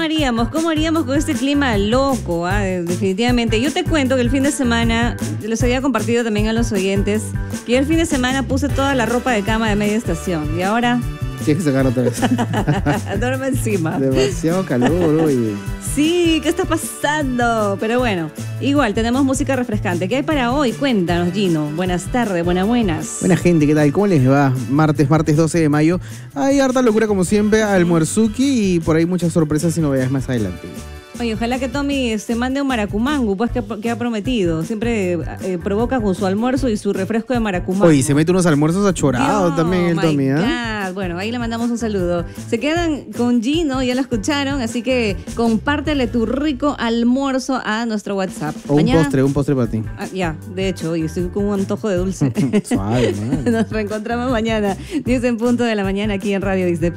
haríamos? ¿Cómo haríamos con este clima loco? Definitivamente. Yo te cuento que el fin de semana, les había compartido también a los oyentes, que yo el fin de semana puse toda la ropa de cama de media estación. Y ahora... Tienes que sacar otra vez. Duerme encima. Demasiado calor hoy. Sí, ¿qué está pasando? Pero bueno, igual tenemos música refrescante. ¿Qué hay para hoy? Cuéntanos, Gino. Buenas tardes, buenas. Buena gente, ¿qué tal? ¿Cómo les va? Martes 12 de mayo. Hay harta locura como siempre, almuerzuki y por ahí muchas sorpresas y novedades más adelante. Oye, ojalá que Tommy se mande un maracumango, pues que ha prometido. Siempre provoca con su almuerzo y su refresco de maracumango. Oye, se mete unos almuerzos achorados también el Tommy, ¿eh? Bueno, ahí le mandamos un saludo. Se quedan con Gino, ya lo escucharon, así que compártele tu rico almuerzo a nuestro WhatsApp. O mañana, un postre para ti. Ya, de hecho, oye, estoy con un antojo de dulce. Suave, man. Nos reencontramos mañana, 10 en punto de la mañana aquí en Radio XDP.